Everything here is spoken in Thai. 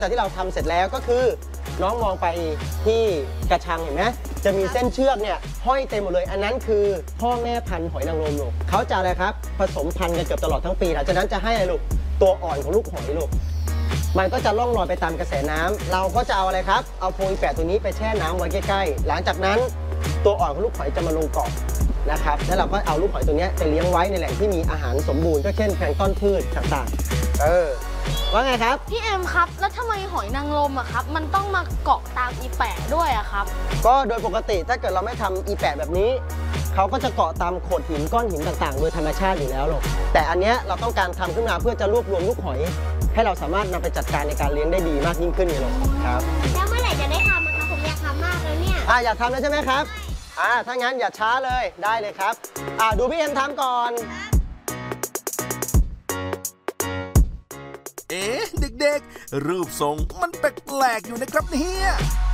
แต่ที่เราทำเสร็จแล้วก็คือน้องมองไปที่กระชังเห็นไหมจะมีเส้นเชือกเนี่ยห้อยเต็มหมดเลยอันนั้นคือพ่อแม่พันธุ์หอยนางรมลูกเขาจะอะไรครับผสมพันธุ์กันเกือบตลอดทั้งปีหลังจากนั้นจะให้อะไรลูกตัวอ่อนของลูกหอยลูกมันก็จะล่องลอยไปตามกระแสน้ำเราก็จะเอาอะไรครับเอาโพยแปะตัวนี้ไปแช่น้ำไว้ใกล้ๆหลังจากนั้นตัวอ่อนของลูกหอยจะมาลงเกาะนะครับแล้วเราก็เอาลูกหอยตัวนี้ไปเลี้ยงไว้ในแหล่งที่มีอาหารสมบูรณ์ก็เช่นแพลงก์ต้นพืชต่างๆว่าไงครับพี่เอ็มครับแล้วทำไมหอยนางรมอะครับมันต้องมาเกาะตามอีแปะด้วยอะครับก็โดยปกติถ้าเกิดเราไม่ทำอีแปะแบบนี้เขาก็จะเกาะตามโขดหินก้อนหินต่างๆโดยธรรมชาติอยู่แล้วหรอกแต่อันเนี้ยเราต้องการทำขึ้นมาเพื่อจะรวบรวมลูกหอยให้เราสามารถนำไปจัดการในการเลี้ยงได้ดีมากยิ่งขึ้นไงลูกครับแล้วเมื่อไหร่จะได้ทำอะคะผมอยากทำมากเลยเนี่ยอยากทำแล้วใช่ไหมครับถ้างั้นอย่าช้าเลยได้เลยครับดูพี่เอ็มทำก่อนเด็กๆรูปทรงมันแปลกๆอยู่นะครับเนี่ย